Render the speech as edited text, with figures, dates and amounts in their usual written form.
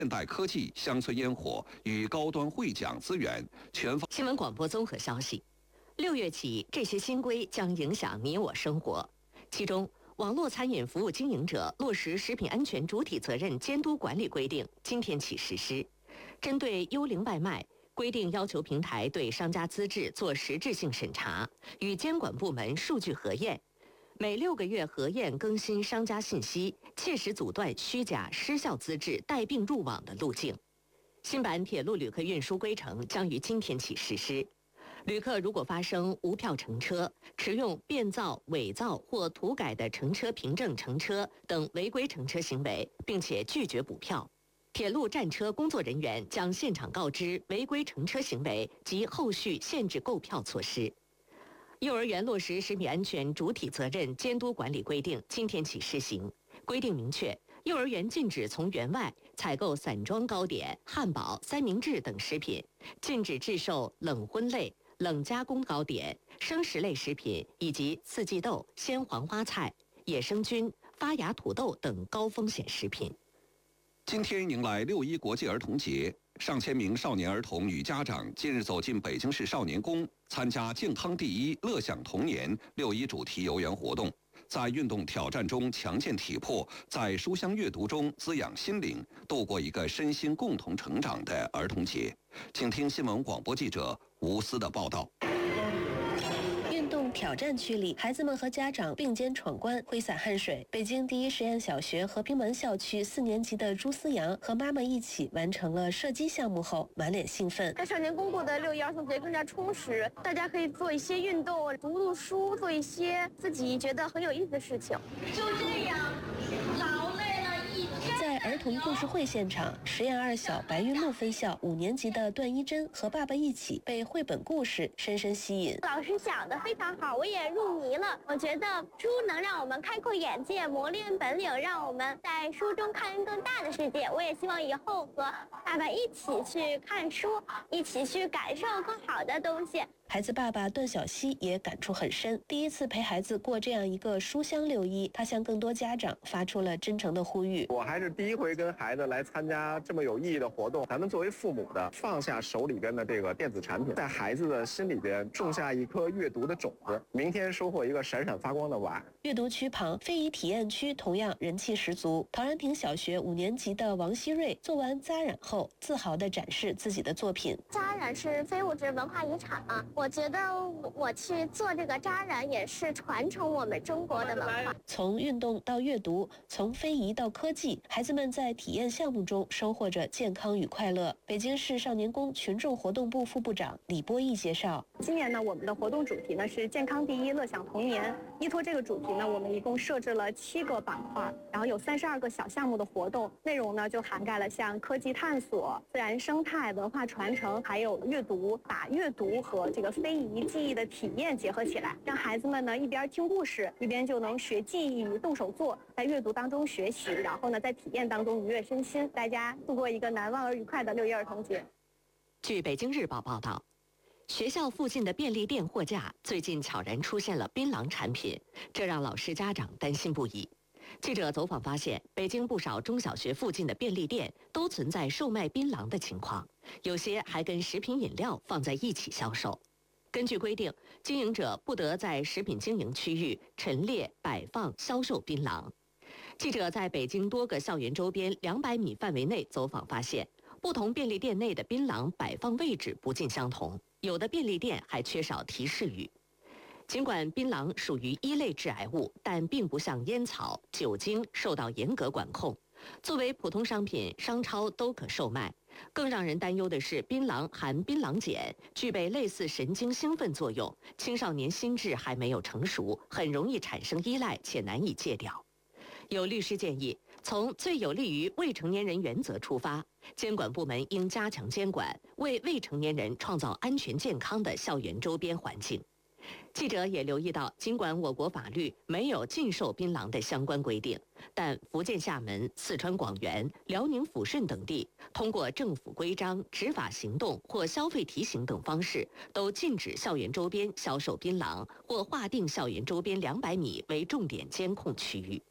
现代科技乡村烟火与高端会讲资源全方。 新闻广播综合消息：6月起，这些新规将影响你我生活。其中，网络餐饮服务经营者落实食品安全主体责任监督管理规定今天起实施。针对幽灵外卖，规定要求平台对商家资质做实质性审查，与监管部门数据核验。每6个月核验更新商家信息，切实阻断虚假失效资质带病入网的路径。新版铁路旅客运输规程将于今天起实施。旅客如果发生无票乘车、持用变造、伪造或涂改的乘车凭证乘车等违规乘车行为，并且拒绝补票，铁路站车工作人员将现场告知违规乘车行为及后续限制购票措施。幼儿园落实食品安全主体责任监督管理规定今天起施行。规定明确，幼儿园禁止从园外采购散装糕点、汉堡、三明治等食品，禁止制售冷荤类、冷加工糕点、生食类食品以及四季豆、鲜黄花菜、野生菌、发芽土豆等高风险食品。 今天迎来6·1国际儿童节，上千名少年儿童与家长近日走进北京市少年宫，参加健康第一、乐享童年6·1主题游园活动，在运动挑战中强健体魄，在书香阅读中滋养心灵，度过一个身心共同成长的儿童节。请听新闻广播记者吴思的报道。 运动挑战区里，孩子们和家长并肩闯关，挥洒汗水。北京第一实验小学和平门校区4年级的朱思阳和妈妈一起完成了射击项目后，满脸兴奋。 在少年宫过的6·1儿童节更加充实，大家可以做一些运动，读读书，做一些自己觉得很有意思的事情。 就这样，劳累了一天。 在儿童故事会现场，实验2小白云路分校5年级的段一真和爸爸一起被绘本故事深深吸引。 老师讲得非常好，我也入迷了。我觉得书能让我们开阔眼界，磨练本领，让我们在书中看更大的世界。我也希望以后和爸爸一起去看书，一起去感受更好的东西。 孩子爸爸段小希也感触很深，第一次陪孩子过这样一个书香6·1，他向更多家长发出了真诚的呼吁。 我还是第一回跟孩子来参加这么有意义的活动，咱们作为父母的，放下手里边的这个电子产品，在孩子的心里边种下一颗阅读的种子，明天收获一个闪闪发光的碗。 阅读区旁，非遗体验区同样人气十足。陶然亭小学5年级的王希瑞做完扎染后，自豪地展示自己的作品。 扎染是非物质文化遗产啊，我觉得我去做这个扎染也是传承我们中国的文化。 从运动到阅读，从非遗到科技，孩子们在体验项目中收获着健康与快乐。北京市少年宫群众活动部副部长李波义介绍， 今年呢，我们的活动主题呢是健康第一，乐享童年。依托这个主题呢，我们一共设置了7个板块，然后有32个小项目的活动，内容呢就涵盖了像科技探索、自然生态、文化传承，还有阅读，把阅读和这个非遗记忆的体验结合起来，让孩子们呢一边听故事，一边就能学记忆、动手做，在阅读当中学习，然后呢在体验当中愉悦身心，大家度过一个难忘而愉快的6·1儿童节。 据北京日报报道，学校附近的便利店货架最近悄然出现了槟榔产品，这让老师家长担心不已。记者走访发现，北京不少中小学附近的便利店都存在售卖槟榔的情况，有些还跟食品饮料放在一起销售。根据规定，经营者不得在食品经营区域陈列、摆放、销售槟榔。记者在北京多个校园周边200米范围内走访发现，不同便利店内的槟榔摆放位置不尽相同，有的便利店还缺少提示语。尽管槟榔属于1类致癌物，但并不像烟草、酒精受到严格管控。作为普通商品，商超都可售卖。更让人担忧的是，槟榔含槟榔碱，具备类似神经兴奋作用，青少年心智还没有成熟，很容易产生依赖且难以戒掉。有律师建议，从最有利于未成年人原则出发，监管部门应加强监管，为未成年人创造安全健康的校园周边环境。记者也留意到，尽管我国法律没有禁售槟榔的相关规定，但福建厦门、四川广元、辽宁抚顺等地通过政府规章、执法行动或消费提醒等方式，都禁止校园周边销售槟榔，或划定校园周边200米为重点监控区域。